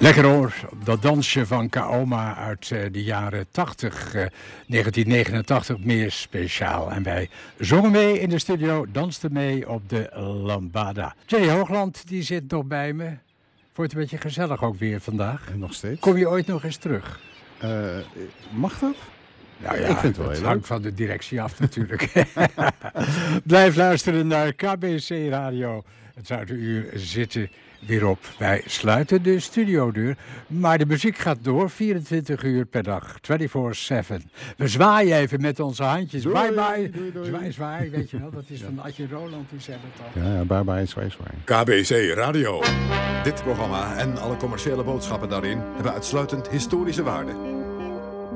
Lekker hoor, dat dansje van Kaoma uit de jaren 80, 1989 meer speciaal. En wij zongen mee in de studio, dansten mee op de lambada. Jenny Hoogland, die zit nog bij me. Wordt een beetje gezellig ook weer vandaag. Nog steeds. Kom je ooit nog eens terug? Mag dat? Nou ja, ik vind het wel het heel hangt leuk. van de directie af natuurlijk. Blijf luisteren naar KBC Radio. Het Zuideruur zitten weer op. Wij sluiten de studiodeur, maar de muziek gaat door 24 uur per dag, 24/7. We zwaaien even met onze handjes. Doei, Bye bye. doei, doei. Zwaai, zwaai, weet je wel. Dat is van Adje Roland, die zei dat al. Ja, bye bye, zwaai. KBC Radio. Dit programma en alle commerciële boodschappen daarin hebben uitsluitend historische waarde.